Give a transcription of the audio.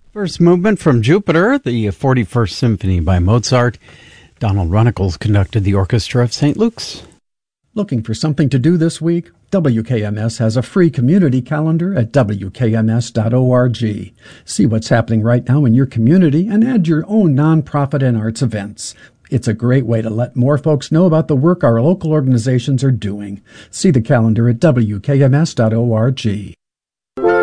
First movement from Jupiter, the 41st Symphony by Mozart. Donald Runnicles conducted the Orchestra of St. Luke's. Looking for something to do this week? WKMS has a free community calendar at wkms.org. See what's happening right now in your community and add your own nonprofit and arts events. It's a great way to let more folks know about the work our local organizations are doing. See the calendar at wkms.org.